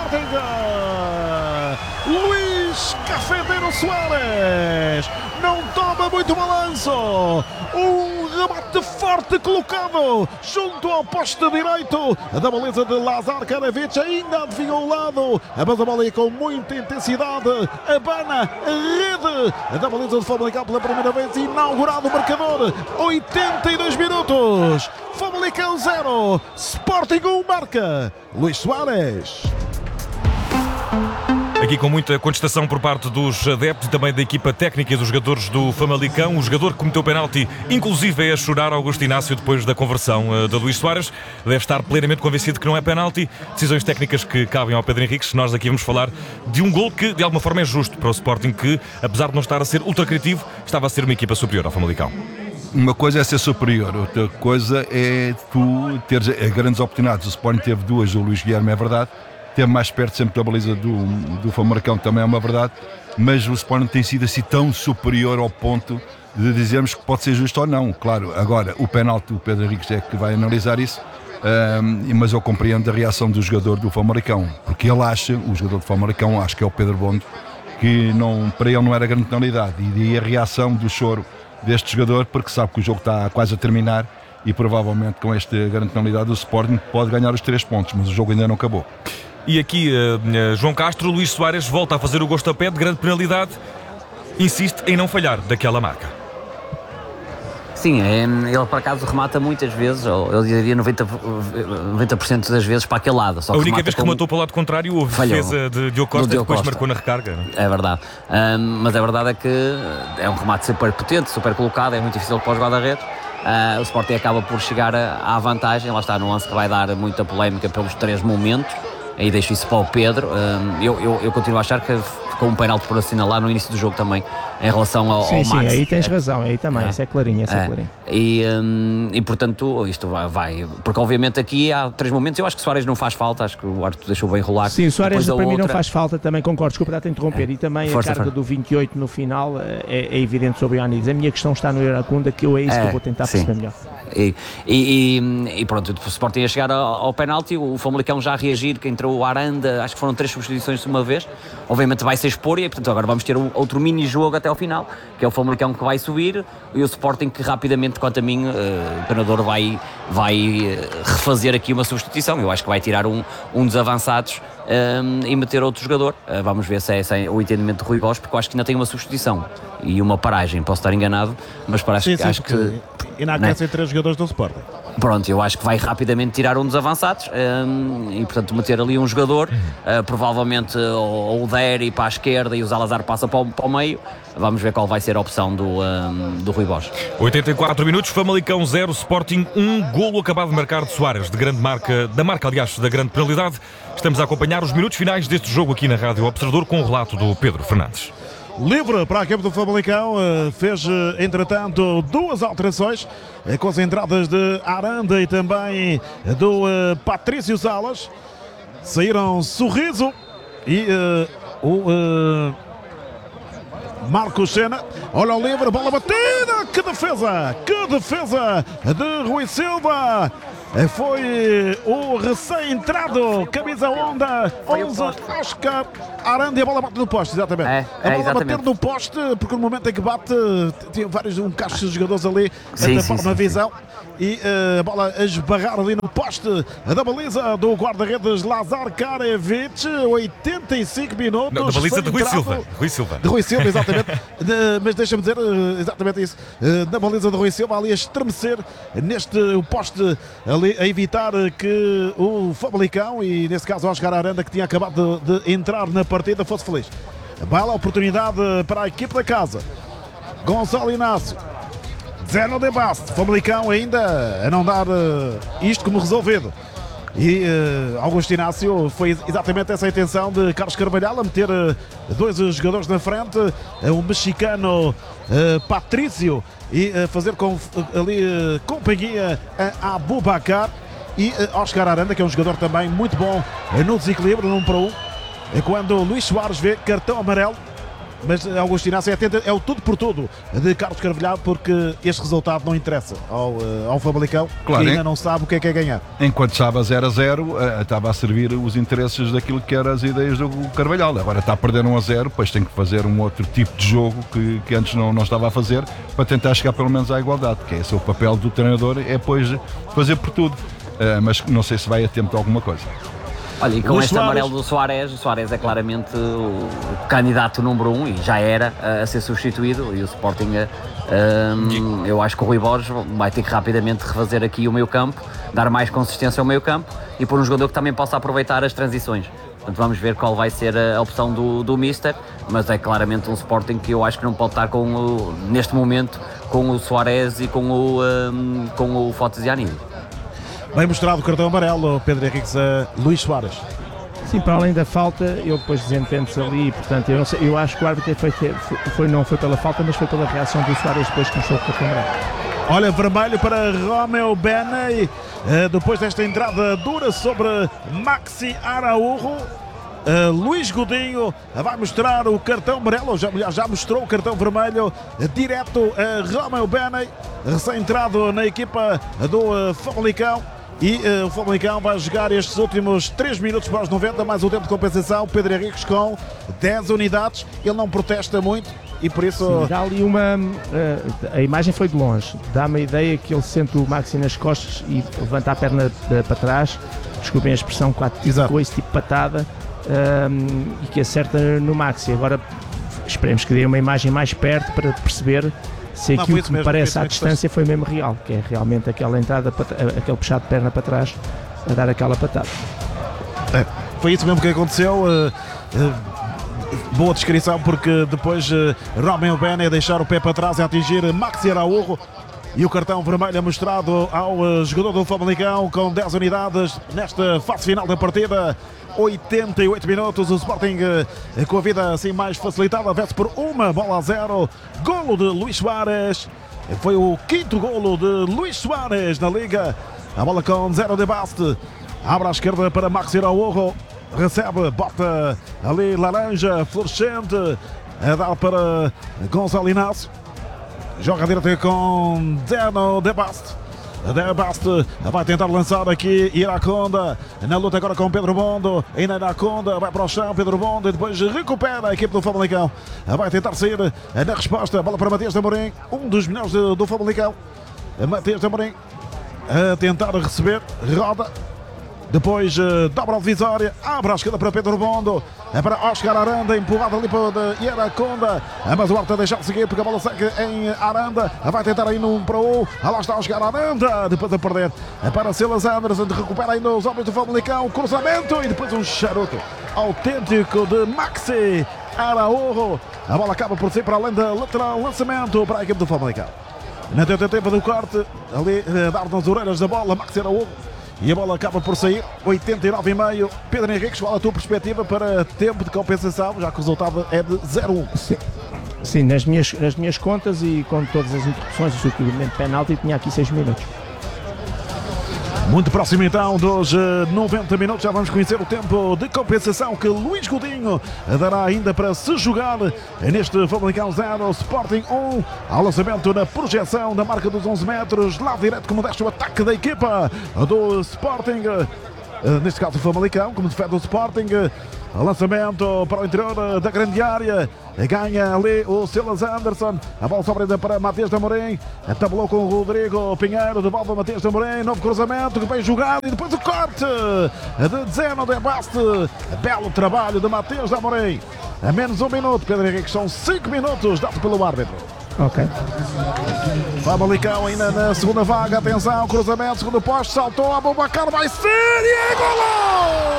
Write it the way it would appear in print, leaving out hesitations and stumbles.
Sporting. Luís Cafeteiro Soares não toma muito balanço. Um remate forte colocado junto ao poste direito da baliza de Lazar Karavic, ainda adivinhou o lado, mas a bola aí com muita intensidade abana a rede da baliza de Famalicão pela primeira vez, inaugurado o marcador. 82 minutos, Famalicão 0, Sporting 1, marca Luís Soares. Aqui com muita contestação por parte dos adeptos e também da equipa técnica e dos jogadores do Famalicão. O jogador que cometeu penalti, inclusive, é a chorar, Augusto Inácio, depois da conversão de Luís Soares. Deve estar plenamente convencido que não é penalti. Decisões técnicas que cabem ao Pedro Henriques. Nós aqui vamos falar de um gol que, de alguma forma, é justo para o Sporting, que, apesar de não estar a ser ultra criativo, estava a ser uma equipa superior ao Famalicão. Uma coisa é ser superior, outra coisa é tu teres grandes oportunidades. O Sporting teve duas, o Luís Guilherme, é verdade. Teve mais perto sempre da baliza do Famalicão, também é uma verdade, mas o Sporting tem sido assim tão superior ao ponto de dizermos que pode ser justo ou não. Claro, agora o penalti, o Pedro Henriques é que vai analisar isso, mas eu compreendo a reação do jogador do Famalicão, porque ele acha, o jogador do Famalicão, acho que é o Pedro Bondo, que não, para ele não era grande penalidade, e daí a reação do choro deste jogador, porque sabe que o jogo está quase a terminar e provavelmente com esta grande penalidade o Sporting pode ganhar os 3 pontos, mas o jogo ainda não acabou. E aqui, João Castro, Luís Soares volta a fazer o gosto a pé de grande penalidade, insiste em não falhar daquela marca. Sim, ele por acaso remata muitas vezes, ou eu diria 90% das vezes para aquele lado. Só que a única vez que rematou para o lado contrário houve defesa de Diogo Costa e depois marcou na recarga. Não? É verdade, mas a verdade é que é um remate super potente, super colocado, é muito difícil para os guarda-redes. O Sporting acaba por chegar à vantagem, lá está, no lance que vai dar muita polémica pelos 3 momentos. Aí deixo isso para o Pedro. Eu continuo a achar que ficou um penalti por assinalar no início do jogo também, em relação ao Max. Sim, aí tens razão, aí também, isso é clarinho, clarinho. E portanto, isto vai, porque obviamente aqui há 3 momentos, eu acho que Soares não faz falta, acho que o árbitro deixou bem rolar. Sim, Soares para mim não faz falta, também concordo, desculpa estar a interromper, e também a carga do 28 no final é evidente sobre o Ioannidis. A minha questão está no Iracunda, que é isso que eu vou tentar perceber melhor. E pronto, o Sporting ia chegar ao penalti, o Famalicão já a reagir, que entrou o Aranda, acho que foram 3 substituições de uma vez, obviamente vai ser expor e portanto agora vamos ter outro mini-jogo até ao final, que é o Famalicão que vai subir e o Sporting que rapidamente, quanto a mim, o treinador vai refazer aqui uma substituição. Eu acho que vai tirar um dos avançados e meter outro jogador. Vamos ver se é o entendimento de Rui Bosch, porque eu acho que ainda tem uma substituição e uma paragem, posso estar enganado, mas parece acho que e na aquecem 3 jogadores do Sporting. Pronto, eu acho que vai rapidamente tirar um dos avançados e portanto meter ali um jogador, provavelmente ou o Deri para a esquerda e o Salazar passa para o meio. Vamos ver qual vai ser a opção do Rui Bosch. 84 minutos, Famalicão 0, Sporting 1, golo acabado de marcar de Soares, de grande marca, aliás, da grande penalidade. Estamos a acompanhar os minutos finais deste jogo aqui na Rádio Observador com o relato do Pedro Fernandes. Livre para a equipe do Famalicão, fez entretanto 2 alterações com as entradas de Aranda e também do Patrício Salas. Saíram Sorriso e o Marcos Sena. Olha o livre, bola batida, que defesa de Rui Silva. Foi o recém-entrado, camisa onda 11, Oscar Aranda, e a bola bate no poste, exatamente. A bola bater no poste, porque no momento em que bate, tinha vários caixas de jogadores ali a tapar uma visão. E a bola a esbarrar ali no poste da baliza do guarda-redes Lazar Karavic, 85 minutos. Não, da baliza de Rui Silva. De Rui Silva, exatamente. Mas deixa-me dizer exatamente isso. Da baliza de Rui Silva, ali a estremecer neste poste, ali a evitar que o Famalicão, e nesse caso o Oscar Aranda, que tinha acabado de entrar na partida, fosse feliz. Bela oportunidade para a equipe da casa. Gonçalo Inácio. Zeno de Basto, Famalicão ainda a não dar isto como resolvido. E Augusto Inácio foi exatamente essa a intenção de Carlos Carvalhal, a meter 2 jogadores na frente, o mexicano Patrício, e fazer ali companhia a Abubakar e Oscar Aranda, que é um jogador também muito bom no desequilíbrio, no 1 para 1. Quando Luís Soares vê cartão amarelo Mas Augusto Inácio é o tudo por tudo de Carlos Carvalhal, porque este resultado não interessa ao Famalicão, claro, que ainda não sabe o que é ganhar. Enquanto estava 0-0, estava a servir os interesses daquilo que eram as ideias do Carvalhal. Agora está a perder 1-0, depois tem que fazer um outro tipo de jogo que antes não estava a fazer, para tentar chegar pelo menos à igualdade, que é esse o papel do treinador, é depois fazer por tudo. Mas não sei se vai a tempo de alguma coisa. Olha, e com este amarelo do Soares, o Soares é claramente o candidato número 1 e já era a ser substituído, e o Sporting, eu acho que o Rui Borges vai ter que rapidamente refazer aqui o meio campo, dar mais consistência ao meio campo e pôr um jogador que também possa aproveitar as transições. Portanto, vamos ver qual vai ser a opção do Mister, mas é claramente um Sporting que eu acho que não pode estar neste momento com o Soares e com o Fotis Giannini. Bem mostrado o cartão amarelo, Pedro Henriques a Luís Soares. Sim, para além da falta, ele depois desentende-se ali, portanto, eu acho que o árbitro não foi pela falta, mas foi pela reação do Soares depois que mostrou o cartão amarelo. Olha, vermelho para Romeu Beney, depois desta entrada dura sobre Maxi Araújo. Luís Godinho vai mostrar o cartão amarelo, já mostrou o cartão vermelho direto a Romeu Beney, recém-entrado na equipa do Famalicão. E o Famalicão vai jogar estes últimos 3 minutos para os 90, mais o tempo de compensação. Pedro Henriques com 10 unidades, ele não protesta muito e por isso... Sim, dá ali a imagem foi de longe, dá-me a ideia que ele sente o Maxi nas costas e levanta a perna para trás, desculpem a expressão, com esse tipo de patada, e que acerta no Maxi. Agora esperemos que dê uma imagem mais perto para perceber se aquilo que me parece à distância foi mesmo real, que é realmente aquela entrada, aquele puxado de perna para trás a dar aquela patada. Foi isso mesmo que aconteceu. Boa descrição, porque depois Romeu Beney a deixar o pé para trás e a atingir Maxi Araújo. E o cartão vermelho é mostrado ao jogador do Famalicão com 10 unidades nesta fase final da partida. 88 minutos, o Sporting com a vida assim mais facilitada, vence por 1-0. Golo de Luís Soares, foi o 5º golo de Luís Soares na Liga. A bola com 0 de Baste, abre à esquerda para Maxi Araújo, recebe, bota ali laranja, fluorescente, a dar para Gonçalo Inácio, joga direto com Zeno de Baste. De Baste vai tentar lançar aqui Iraconda na luta agora com Pedro Bondo. Ainda Iraconda vai para o chão, Pedro Bondo, e depois recupera a equipe do Famalicão. Vai tentar sair na resposta. Bola para Matias de Amorim, um dos melhores do Famalicão. Matias de Amorim a tentar receber, roda. Depois dobra a divisória, abre à esquerda para Pedro Bondo, é para Oscar Aranda, empurrado ali para Iraconda, mas o árbitro deixa de seguir porque a bola segue em Aranda, vai tentar aí no 1 para 1, lá está Oscar Aranda, depois a perder, é para Silas Anderson, recupera ainda os homens do Famalicão, cruzamento e depois um charuto autêntico de Maxi Araújo, a bola acaba por ser para além da lateral, lançamento para a equipe do Famalicão. Na tentativa do corte, ali dar nas orelhas da bola, Maxi Araújo. E a bola acaba por sair, 89,5. Pedro Henriques, qual a tua perspectiva para tempo de compensação, já que o resultado é de 0-1? Sim, nas minhas contas e com todas as interrupções e substituimento de penalti, tinha aqui 6 minutos. Muito próximo então dos 90 minutos, já vamos conhecer o tempo de compensação que Luís Godinho dará ainda para se jogar neste Famalicão 0, Sporting 1, ao lançamento na projeção da marca dos 11 metros, lado direto como deste o ataque da equipa do Sporting, neste caso o Famalicão, como defende o Sporting, lançamento para o interior da grande área, ganha ali o Silas Anderson, a bola sobra ainda para Matias de Amorim, tabelou com o Rodrigo Pinheiro, devolve a Matias de Amorim, novo cruzamento que bem jogado e depois o corte de Zeno de Baste, belo trabalho de Matias de Amorim, a menos 1 minuto, Pedro Henrique, são 5 minutos dado pelo árbitro. Ok. Famalicão ainda na segunda vaga, atenção, cruzamento, segundo posto, saltou, Aboubakar vai ser e é golo!